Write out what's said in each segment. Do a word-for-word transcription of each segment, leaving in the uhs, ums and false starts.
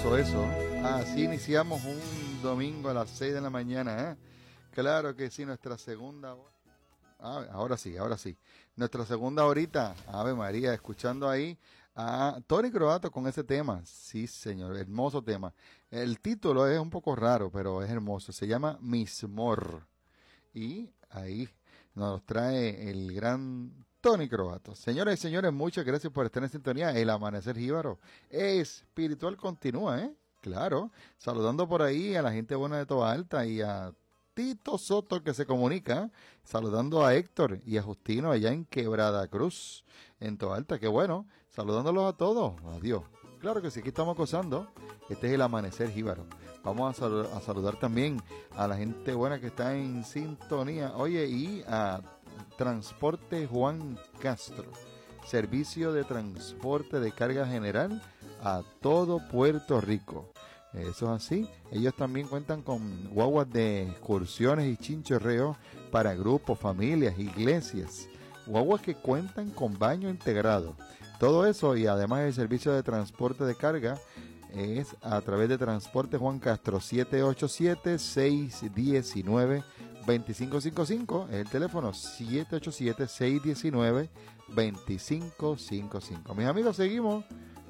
sabroso eso. Así iniciamos un domingo a las seis de la mañana, ¿eh? Claro que sí, nuestra segunda hora. Ah, ahora sí, ahora sí. Nuestra segunda horita, Ave María, escuchando ahí a Tony Croato con ese tema. Sí, señor, hermoso tema. El título es un poco raro, pero es hermoso. Se llama Mismor. Y ahí nos trae el gran Tony Croato. Señoras y señores, muchas gracias por estar en sintonía. El Amanecer Jíbaro espiritual continúa, ¿eh? Claro. Saludando por ahí a la gente buena de Toa Alta y a Tito Soto que se comunica. Saludando a Héctor y a Justino allá en Quebrada Cruz, en Toa Alta. Qué bueno. Saludándolos a todos. Adiós. Claro que sí, aquí estamos gozando. Este es el Amanecer Jíbaro. Vamos a, salud a saludar también a la gente buena que está en sintonía. Oye, y a Transporte Juan Castro. Servicio de transporte de carga general a todo Puerto Rico. Eso es así. Ellos también cuentan con guaguas de excursiones y chinchorreos para grupos, familias, iglesias. Guaguas que cuentan con baño integrado. Todo eso y además el servicio de transporte de carga es a través de Transporte Juan Castro. Siete ocho siete, seis uno nueve, dos cinco cinco cinco es el teléfono. Siete ocho siete, seis uno nueve, dos cinco cinco cinco. Mis amigos, seguimos.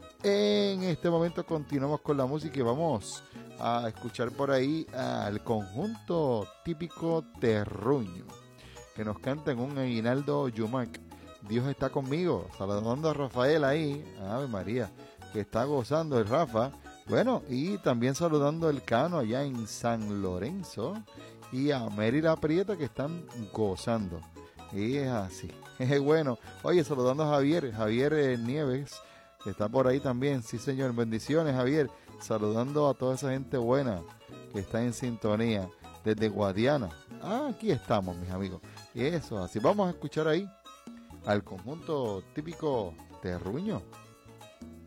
En este momento continuamos con la música y vamos a escuchar por ahí al conjunto típico Terruño, que nos canta en un aguinaldo Yumac. Dios está conmigo, saludando a Rafael ahí, Ave María, que está gozando el Rafa. Bueno, y también saludando el Cano allá en San Lorenzo y a Mary La Prieta que están gozando. Y es así. Bueno, oye, saludando a Javier, Javier eh, Nieves, que está por ahí también. Sí, señor, bendiciones, Javier. Saludando a toda esa gente buena que está en sintonía desde Guadiana. Ah, aquí estamos, mis amigos. Y eso, así vamos a escuchar ahí al conjunto típico Terruño.